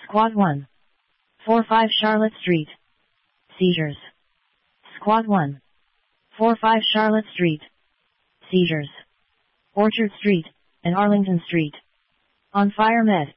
Squad 1. 45 Charlotte Street. Seizures. Squad 1. 45 Charlotte Street. Seizures. Orchard Street and Arlington Street. On fire med.